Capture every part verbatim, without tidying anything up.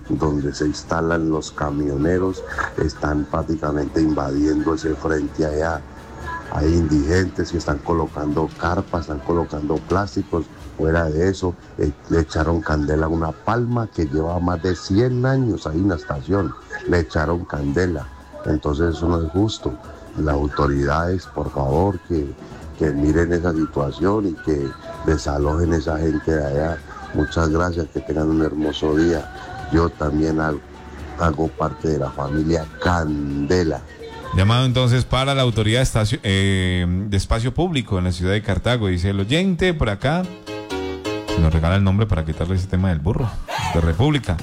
donde se instalan los camioneros, están prácticamente invadiendo ese frente allá. Hay indigentes que están colocando carpas, están colocando plásticos. Fuera de eso, eh, le echaron candela a una palma que lleva más de cien años ahí en la estación. Le echaron candela. Entonces eso no es justo. Las autoridades, por favor, que, que miren esa situación y que desalojen a esa gente de allá. Muchas gracias, que tengan un hermoso día. Yo también hago, hago parte de la familia Candela. Llamado entonces para la autoridad de, estacio, eh, de espacio público en la ciudad de Cartago. Dice el oyente por acá. Nos regala el nombre para quitarle ese tema del burro de República.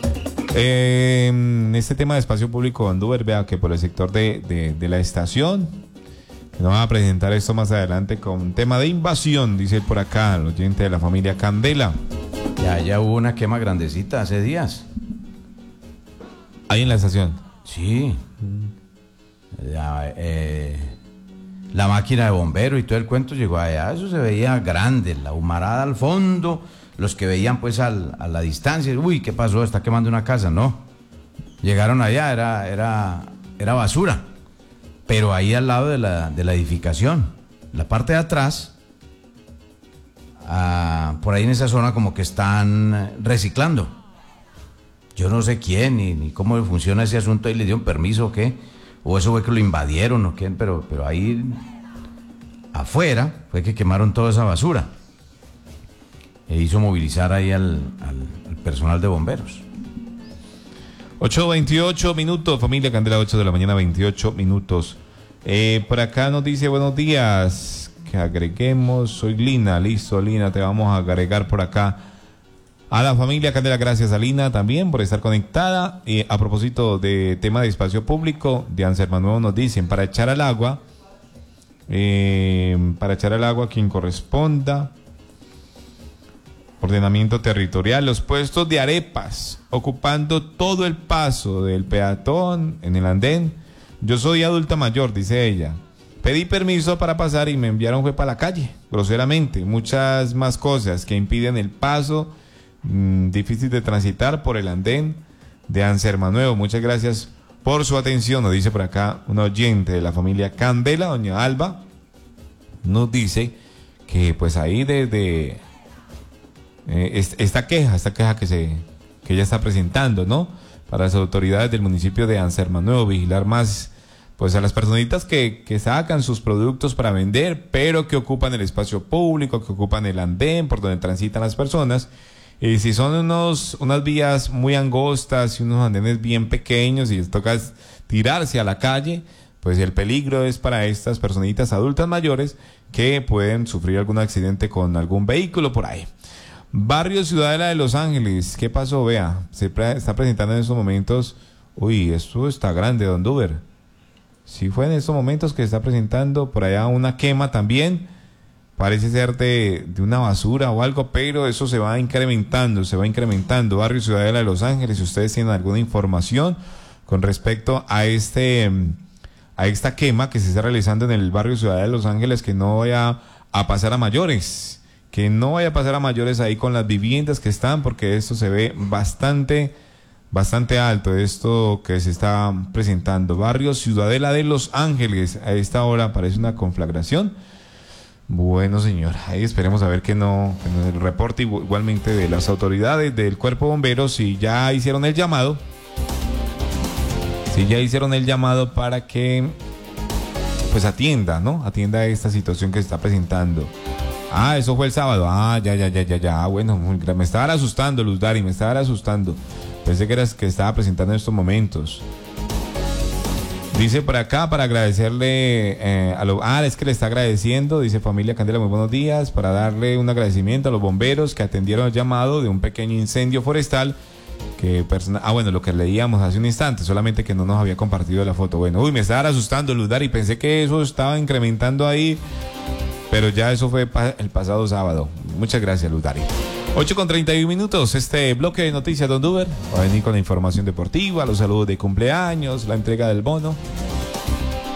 Eh, este tema de espacio público, Andúber, vea que por el sector de, de, de la estación nos va a presentar esto más adelante con tema de invasión, dice por acá el oyente de la familia Candela. Ya, ya hubo una quema grandecita hace días. Ahí en la estación. Sí. Ya, eh, la máquina de bombero y todo el cuento llegó allá, eso se veía grande, la humarada al fondo, los que veían pues al, a la distancia, uy, ¿qué pasó? Está quemando una casa, no. Llegaron allá, era, era, era basura, pero ahí al lado de la, de la edificación, la parte de atrás, ah, por ahí en esa zona como que están reciclando. Yo no sé quién ni, ni cómo funciona ese asunto, ahí le dieron permiso o qué. O eso fue que lo invadieron o qué, pero, pero ahí afuera fue que quemaron toda esa basura. E hizo movilizar ahí al, al, al personal de bomberos. ocho veintiocho minutos, familia Candela, ocho de la mañana, veintiocho minutos. Eh, por acá nos dice, buenos días, que agreguemos, soy Lina, listo Lina, te vamos a agregar por acá. A la familia Candela, gracias a Lina también por estar conectada. Y a propósito de tema de espacio público, de Anser Manuel nos dicen, para echar al agua, eh, para echar al agua quien corresponda, ordenamiento territorial, los puestos de arepas, ocupando todo el paso del peatón en el andén. Yo soy adulta mayor, dice ella. Pedí permiso para pasar y me enviaron fue para la calle, groseramente. Muchas más cosas que impiden el paso. Mm, difícil de transitar por el andén de Anser Manuel. Muchas gracias por su atención. Nos dice por acá un oyente de la familia Candela, doña Alba, nos dice que pues ahí desde eh, esta queja, esta queja que se que ella está presentando, ¿no? Para las autoridades del municipio de Anser Manuel, vigilar más pues a las personitas que, que sacan sus productos para vender, pero que ocupan el espacio público, que ocupan el andén por donde transitan las personas. Y si son unos, unas vías muy angostas y unos andenes bien pequeños y les toca tirarse a la calle, pues el peligro es para estas personitas adultas mayores que pueden sufrir algún accidente con algún vehículo por ahí. Barrio Ciudadela de Los Ángeles, ¿qué pasó? Vea, se pre- está presentando en estos momentos, uy, esto está grande, don Duber. Sí fue en estos momentos que está presentando por allá una quema también. Parece ser de, de una basura o algo, pero eso se va incrementando, se va incrementando. Barrio Ciudadela de Los Ángeles, si ustedes tienen alguna información con respecto a este a esta quema que se está realizando en el barrio Ciudadela de Los Ángeles, que no vaya a pasar a mayores, que no vaya a pasar a mayores ahí con las viviendas que están, porque esto se ve bastante, bastante alto, esto que se está presentando. Barrio Ciudadela de Los Ángeles, a esta hora parece una conflagración. Bueno, señor, ahí esperemos a ver que no, que no el reporte igualmente de las autoridades del Cuerpo de Bomberos, si ya hicieron el llamado, si ya hicieron el llamado para que pues atienda, ¿no? Atienda esta situación que se está presentando. Ah, eso fue el sábado. Ah, ya, ya, ya, ya, ya. Ah, bueno, me estaban asustando, Luz Dari, me estaban asustando. Pensé que eras que estaba presentando en estos momentos. Dice por acá para agradecerle eh, a lo, ah, es que le está agradeciendo, dice familia Candela, muy buenos días, para darle un agradecimiento a los bomberos que atendieron el llamado de un pequeño incendio forestal que persona, ah bueno, lo que leíamos hace un instante, solamente que no nos había compartido la foto. Bueno, uy, me estaba asustando, Luz Dari, pensé que eso estaba incrementando ahí, pero ya eso fue pa- el pasado sábado. Muchas gracias, Luz Dari. ocho con treinta y un minutos, este bloque de noticias, don Duber, va a venir con la información deportiva, los saludos de cumpleaños, la entrega del bono.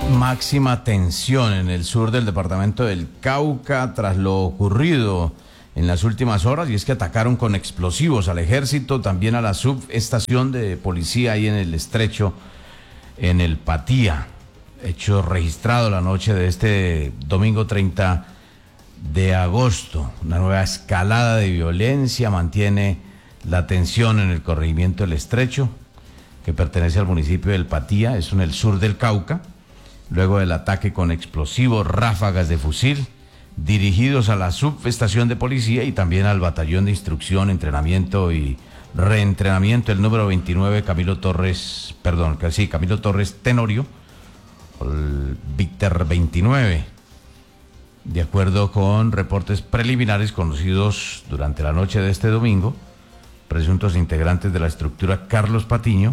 Máxima tensión en el sur del departamento del Cauca tras lo ocurrido en las últimas horas, y es que atacaron con explosivos al ejército, también a la subestación de policía ahí en el Estrecho, en el Patía. Hecho registrado la noche de este domingo treinta de agosto. Una nueva escalada de violencia mantiene la tensión en el corregimiento del Estrecho, que pertenece al municipio del Patía, es en el sur del Cauca, luego del ataque con explosivos, ráfagas de fusil, dirigidos a la subestación de policía y también al batallón de instrucción, entrenamiento y reentrenamiento, el número veintinueve, Camilo Torres, perdón, sí, Camilo Torres Tenorio, el Víctor veintinueve. De acuerdo con reportes preliminares conocidos durante la noche de este domingo, presuntos integrantes de la estructura Carlos Patiño,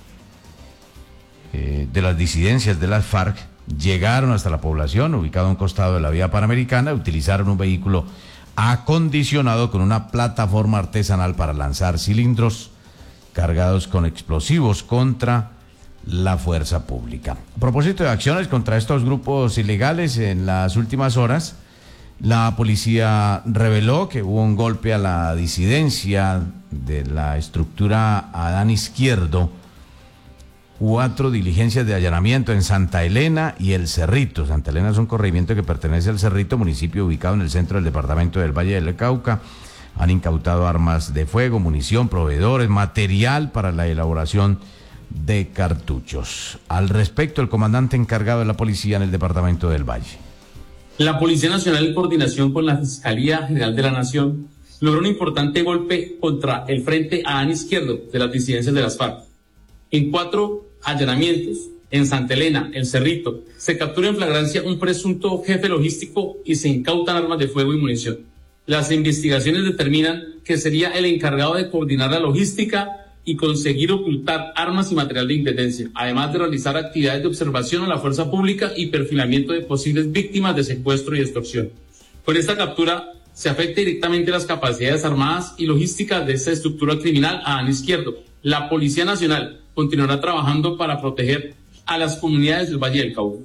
eh, de las disidencias de las FARC, llegaron hasta la población, ubicado a un costado de la vía Panamericana, utilizaron un vehículo acondicionado con una plataforma artesanal para lanzar cilindros cargados con explosivos contra la fuerza pública. A propósito de acciones contra estos grupos ilegales, en las últimas horas, la policía reveló que hubo un golpe a la disidencia de la estructura Adán Izquierdo, cuatro diligencias de allanamiento en Santa Elena y El Cerrito. Santa Elena es un corregimiento que pertenece al Cerrito, municipio ubicado en el centro del departamento del Valle del Cauca. Han incautado armas de fuego, munición, proveedores, material para la elaboración de cartuchos. Al respecto, el comandante encargado de la policía en el departamento del Valle. La Policía Nacional, en coordinación con la Fiscalía General de la Nación, logró un importante golpe contra el Frente Adán Izquierdo de las disidencias de las FARC. En cuatro allanamientos en Santa Elena, El Cerrito, se captura en flagrancia un presunto jefe logístico y se incautan armas de fuego y munición. Las investigaciones determinan que sería el encargado de coordinar la logística y conseguir ocultar armas y material de inclemencia, además de realizar actividades de observación a la fuerza pública y perfilamiento de posibles víctimas de secuestro y extorsión. Con esta captura se afecta directamente las capacidades armadas y logísticas de esta estructura criminal Adán Izquierdo. La Policía Nacional continuará trabajando para proteger a las comunidades del Valle del Cauca.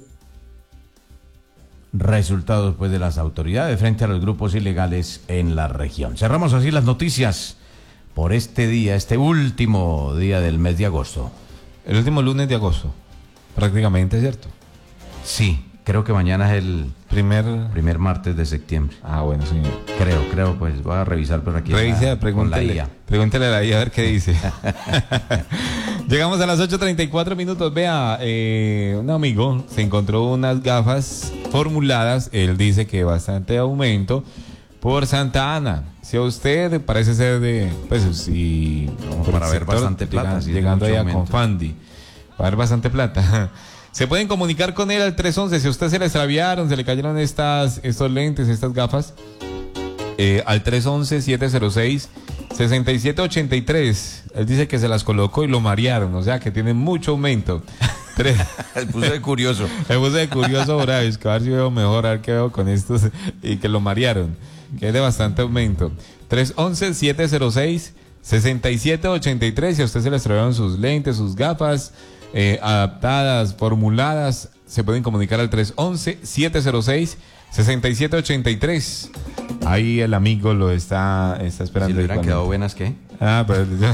Resultados pues de las autoridades frente a los grupos ilegales en la región. Cerramos así las noticias por este día, este último día del mes de agosto. El último lunes de agosto, prácticamente, ¿cierto? Sí, creo que mañana es el primer primer martes de septiembre. Ah, bueno, señor. Creo, creo, pues voy a revisar por aquí. Revise, la, pregúntale, la pregúntale a la I A a ver qué dice. Llegamos a las ocho treinta y cuatro minutos. Vea, eh, un amigo se encontró unas gafas formuladas. Él dice que bastante aumento por Santa Ana. Si a usted parece ser de, pues si para ver bastante plata, llegando, sí, llegando allá aumento. con Fandi, para ver bastante plata. Se pueden comunicar con él al tres once, si a usted se le extraviaron, se le cayeron estas, estos lentes, estas gafas, eh, al tres once, siete cero seis, seis siete ocho tres. Él dice que se las colocó y lo marearon, o sea que tienen mucho aumento. Tres. Me puse de curioso. Me puse de curioso ahora, es que a ver si veo mejor, a ver qué veo con estos, y que lo marearon, que es de bastante aumento. tres once, siete cero seis, seis siete ocho tres, si a usted se le extraviaron sus lentes, sus gafas, Eh, adaptadas, formuladas, se pueden comunicar al tres once, siete cero seis, seis siete ocho tres. Ahí el amigo lo está, está esperando. Si le hubieran quedado buenas, ¿qué? Ah, pero yo,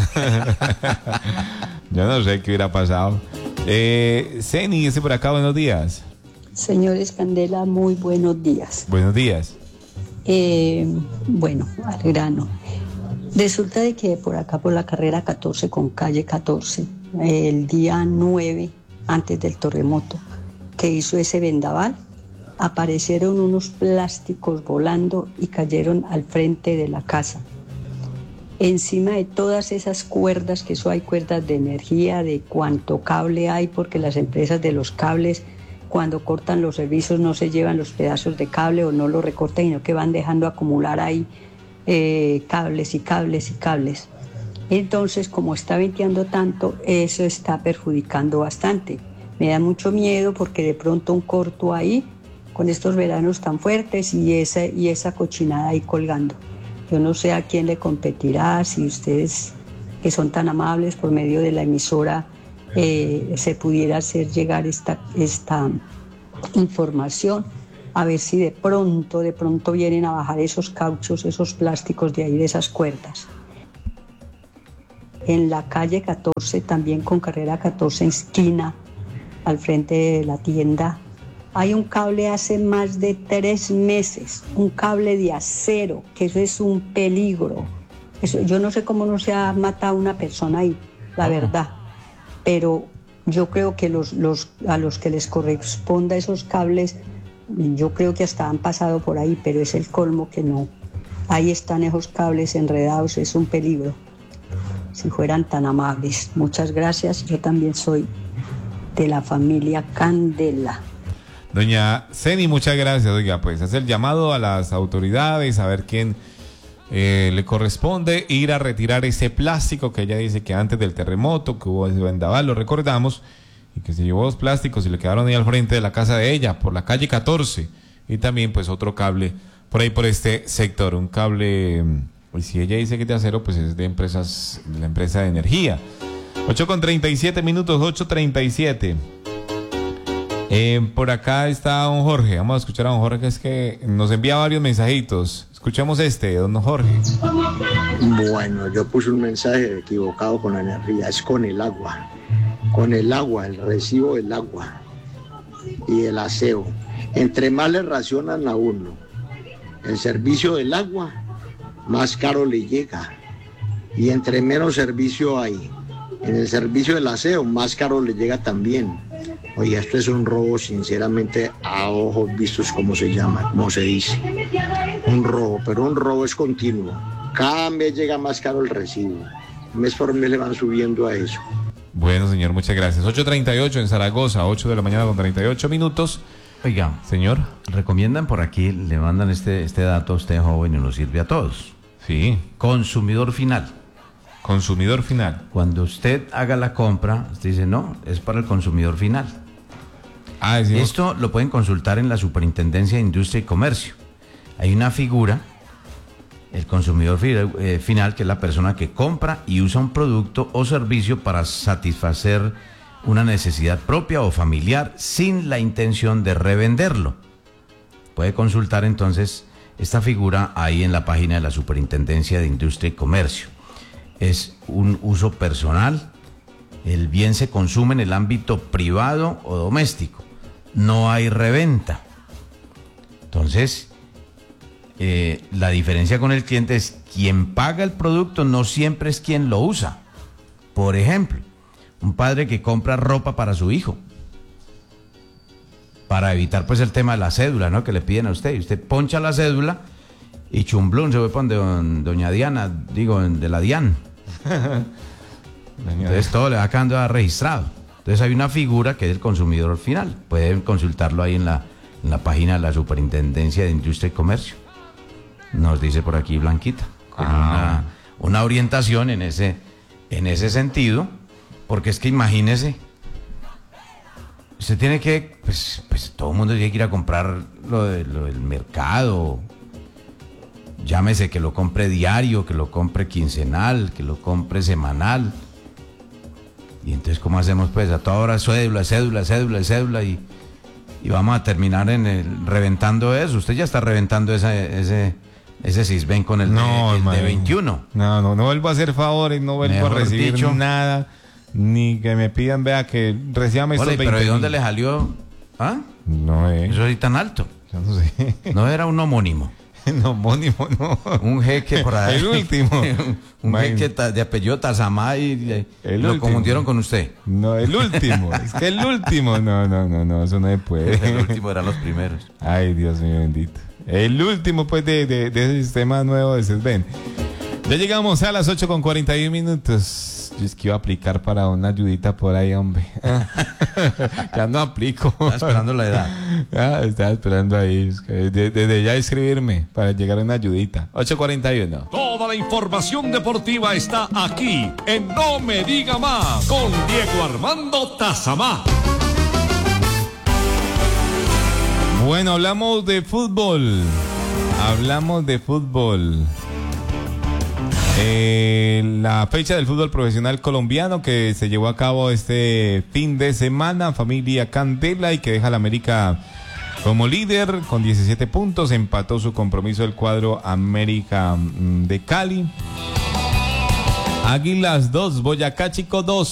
yo no sé qué hubiera pasado. Eh, Ceni, ese por acá, buenos días. Señores Candela, muy buenos días. Buenos días. Eh, bueno, al grano. Resulta de que por acá, por la carrera catorce con calle catorce, el día nueve, antes del terremoto que hizo ese vendaval, aparecieron unos plásticos volando y cayeron al frente de la casa. Encima de todas esas cuerdas, que eso hay cuerdas de energía, de cuánto cable hay, porque las empresas de los cables, cuando cortan los servicios, no se llevan los pedazos de cable o no los recortan, sino que van dejando acumular ahí eh, cables y cables y cables. Entonces, como está venteando tanto, eso está perjudicando bastante. Me da mucho miedo porque de pronto un corto ahí, con estos veranos tan fuertes y esa, y esa cochinada ahí colgando. Yo no sé a quién le competirá, si ustedes, que son tan amables, por medio de la emisora, eh, se pudiera hacer llegar esta, esta información, a ver si de pronto, de pronto vienen a bajar esos cauchos, esos plásticos de ahí, de esas cuerdas. En la calle catorce, también con carrera catorce, esquina, al frente de la tienda, hay un cable hace más de tres meses, un cable de acero, que eso es un peligro. Eso, yo no sé cómo no se ha matado una persona ahí, la verdad, pero yo creo que los, los, a los que les corresponda esos cables, yo creo que hasta han pasado por ahí, pero es el colmo que no. Ahí están esos cables enredados, es un peligro. Si fueran tan amables. Muchas gracias, yo también soy de la familia Candela. Doña Ceni, muchas gracias. Oiga, pues hace el llamado a las autoridades, a ver quién eh, le corresponde ir a retirar ese plástico que ella dice que antes del terremoto, que hubo ese vendaval, lo recordamos, y que se llevó dos plásticos y le quedaron ahí al frente de la casa de ella, por la calle catorce, y también pues otro cable por ahí por este sector, un cable, y si ella dice que es de acero, pues es de empresas, de la empresa de energía. ocho con treinta y siete minutos, ocho treinta y siete. Eh, por acá está don Jorge. Vamos a escuchar a don Jorge, que es que nos envía varios mensajitos. Escuchemos este, don Jorge. Bueno, yo puse un mensaje equivocado con la energía. Es con el agua. Con el agua, el recibo del agua y el aseo. Entre más le racionan a uno el servicio del agua, más caro le llega. Y entre menos servicio hay en el servicio del aseo, más caro le llega también. Oye, esto es un robo, sinceramente, a ojos vistos, como se llama, como se dice. Un robo, pero un robo es continuo. Cada mes llega más caro el recibo. Mes por mes le van subiendo a eso. Bueno, señor, muchas gracias. ocho treinta y ocho en Zaragoza, ocho de la mañana con treinta y ocho minutos. Oiga, señor, recomiendan por aquí, le mandan este, este dato a usted joven y nos sirve a todos. Sí. Consumidor final. Consumidor final. Cuando usted haga la compra, usted dice, no, es para el consumidor final. Ah, decimos... Esto lo pueden consultar en la Superintendencia de Industria y Comercio. Hay una figura, el consumidor fi- eh, final, que es la persona que compra y usa un producto o servicio para satisfacer una necesidad propia o familiar sin la intención de revenderlo. Puede consultar entonces esta figura ahí en la página de la Superintendencia de Industria y Comercio. Es un uso personal, el bien se consume en el ámbito privado o doméstico, no hay reventa. Entonces, eh, la diferencia con el cliente es quien paga el producto no siempre es quien lo usa. Por ejemplo, un padre que compra ropa para su hijo, para evitar pues el tema de la cédula, ¿no? Que le piden a usted, y usted poncha la cédula y chumblón se fue para donde don, doña Diana, digo, de la Dian. Entonces todo le va quedando registrado. Entonces hay una figura que es el consumidor final. Pueden consultarlo ahí en la, en la página de la Superintendencia de Industria y Comercio. Nos dice por aquí Blanquita. Ah. Una, una orientación en ese, en ese sentido, porque es que imagínese, usted tiene que, pues, pues todo el mundo tiene que ir a comprar lo, de, lo del mercado. Llámese que lo compre diario, que lo compre quincenal, que lo compre semanal. Y entonces, ¿cómo hacemos? Pues a toda hora cédula, cédula, cédula, cédula y, y vamos a terminar en el, reventando eso. Usted ya está reventando ese ese ese Sisben con el, no, de, el de veintiuno. No, no, no vuelvo a hacer favores, no vuelvo Mejor a recibir dicho, nada, ni que me pidan, vea, que recíbame estos veinte. Pero ¿de dónde le salió? ¿Ah? No es. Eso es tan alto. Yo no sé. No era un homónimo. No, homónimo, no. Un jeque por ahí. El último. Un jeque de apellido Tazamá y el lo último. Confundieron con usted. No, el último. Es que el último. No, no, no, no, eso no se puede. El último eran los primeros. Ay, Dios mío bendito. El último, pues, de, de, de ese sistema nuevo de Sisben. Ya llegamos a las ocho con cuarenta y un minutos. Yo es que iba a aplicar para una ayudita por ahí, hombre. Ya no aplico. Estaba esperando la edad. Ah, estaba esperando ahí. Desde, desde ya escribirme para llegar a una ayudita. ocho cuarenta y uno. Toda la información deportiva está aquí en No Me Diga Más con Diego Armando Tazamá. Bueno, hablamos de fútbol. Hablamos de fútbol. Eh, la fecha del fútbol profesional colombiano que se llevó a cabo este fin de semana, familia Candela, y que deja a la América Como líder, con diecisiete puntos, empató su compromiso el cuadro América de Cali. Águilas dos, Boyacá Chico dos.